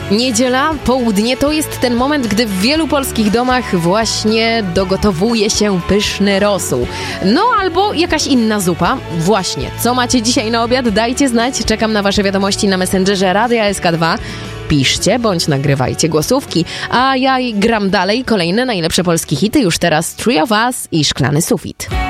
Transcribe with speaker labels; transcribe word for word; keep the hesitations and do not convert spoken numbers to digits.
Speaker 1: Niedziela, południe to jest ten moment, gdy w wielu polskich domach właśnie dogotowuje się pyszny rosół. No albo jakaś inna zupa. Właśnie, co macie dzisiaj na obiad? Dajcie znać. Czekam na wasze wiadomości na Messengerze Radia S K dwa. Piszcie bądź nagrywajcie głosówki. A ja gram dalej. Kolejne najlepsze polskie hity już teraz Three of Us i Szklany sufit.